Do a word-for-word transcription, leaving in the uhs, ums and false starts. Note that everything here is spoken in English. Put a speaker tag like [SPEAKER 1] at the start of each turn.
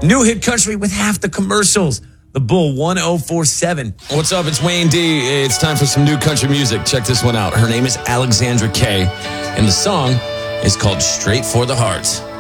[SPEAKER 1] New hit country with half the commercials. The Bull one oh four seven.
[SPEAKER 2] What's up? It's Wayne D. It's time for some new country music. Check this one out. Her name is Alexandra Kay, and the song is called Straight for the Heart.